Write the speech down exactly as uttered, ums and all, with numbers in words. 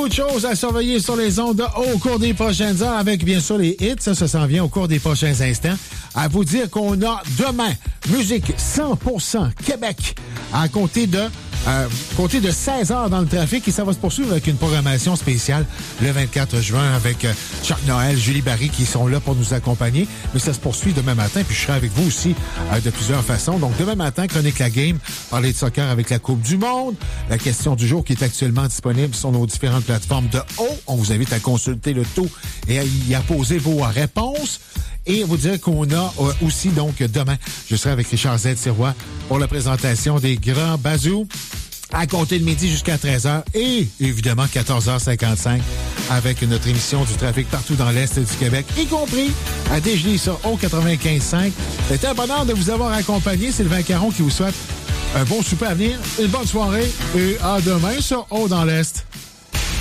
Beaucoup de choses à surveiller sur les ondes au cours des prochaines heures avec, bien sûr, les hits. Ça, ça s'en vient au cours des prochains instants. À vous dire qu'on a demain musique cent pour cent Québec à compter de euh, compter de seize heures dans le trafic et ça va se poursuivre avec une programmation spéciale le vingt-quatre juin avec euh, Chuck Noël, Julie Barry qui sont là pour nous accompagner. Mais ça se poursuit demain matin puis je serai avec vous aussi euh, de plusieurs façons. Donc demain matin, Chronique la Game, parler de soccer avec la Coupe du Monde. La question du jour qui est actuellement disponible sur nos différentes plateformes de haut. On vous invite à consulter le tout et à y poser vos réponses. Et vous dire qu'on a euh, aussi, donc, demain, je serai avec Richard Z. Sirois pour la présentation des Grands Bazous à compter de midi jusqu'à treize heures et, évidemment, quatorze heures cinquante-cinq avec notre émission du trafic partout dans l'Est du Québec, y compris à Desjardins sur O quatre-vingt-quinze cinq. C'était un bonheur de vous avoir accompagné. Sylvain Caron qui vous souhaite un bon souper à venir, une bonne soirée et à demain sur O dans l'Est.